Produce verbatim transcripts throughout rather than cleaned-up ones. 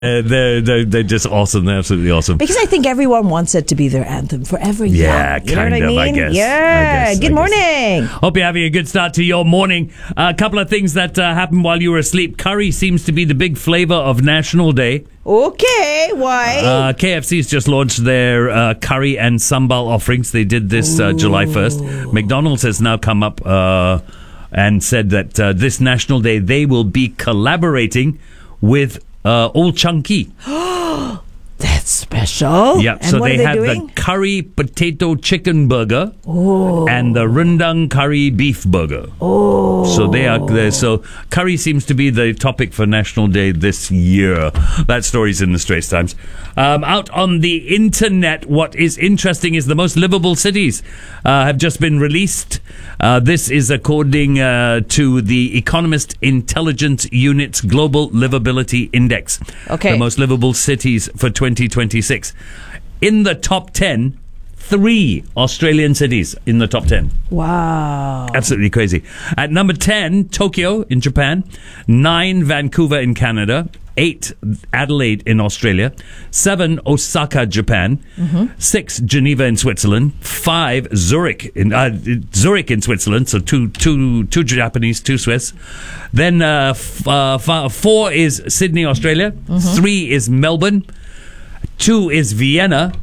Uh, they're, they're, they're just awesome. They're absolutely awesome. Because I think everyone wants it to be their anthem forever. Yeah, young. You know kind what I of, mean? I guess. Yeah. I guess, Good I morning. Guess. Hope you're having a good start to your morning. A couple of things that uh, happened while you were asleep. Curry seems to be the big flavor of National Day. Okay, why? Uh, K F C's just launched their uh, curry and sambal offerings. They did this uh, July first. McDonald's has now come up uh, and said that uh, this National Day they will be collaborating with uh, Old Chunky. That's special. Yeah, And so what they, are they have doing? the curry potato chicken burger Oh. and the rendang curry beef burger. Oh. So they are there. So curry seems to be the topic for National Day this year. That story's in the Straits Times. Um, out on the internet, what is interesting is the most livable cities uh, have just been released. Uh, this is according uh, to the Economist Intelligence Unit's Global Livability Index. Okay. The most livable cities for twenty twenty-six. In the top ten, three Australian cities in the top ten. Wow. Absolutely crazy. At number ten, Tokyo in Japan. Nine, Vancouver in Canada. Eight, Adelaide in Australia. Seven, Osaka, Japan. Mm-hmm. Six, Geneva in Switzerland. Five, Zurich in uh, Zurich in Switzerland. So two, two, two Japanese, two Swiss. Then uh, f- uh, f- four is Sydney, Australia. Mm-hmm. Three is Melbourne. Two is Vienna.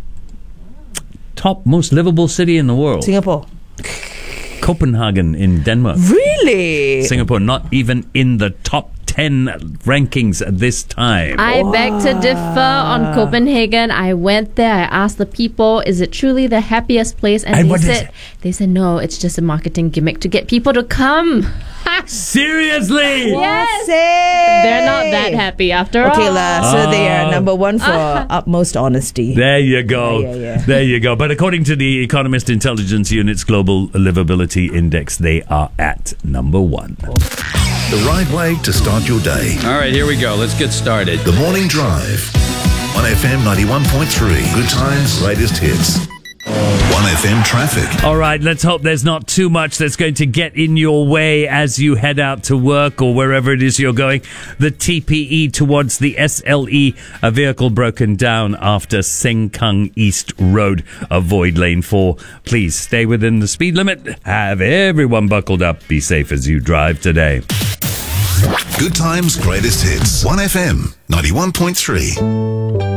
Top most livable city in the world. Singapore. Copenhagen in Denmark. Really? Singapore not even in the top ten rankings at this time. I beg to differ on Copenhagen. I went there. I asked the people, is it truly the happiest place? And, And they what is said, it? they said, no, it's just a marketing gimmick to get people to come. Seriously? Yes. Say. They're not that happy after all. Okay, la. So they Ah. are number one for utmost honesty. There you go. Yeah, yeah, yeah. There you go. But according to the Economist Intelligence Unit's Global Livability Index, they are at number one. The right way to start your day. All right, here we go. Let's get started. The Morning Drive. one F M ninety-one point three. Good times, latest hits. one F M traffic. All right, let's hope there's not too much that's going to get in your way as you head out to work or wherever it is you're going. The T P E towards the S L E, a vehicle broken down after Sengkang East Road. Avoid lane four. Please stay within the speed limit. Have everyone buckled up. Be safe as you drive today. Good times, greatest hits. one F M ninety-one point three.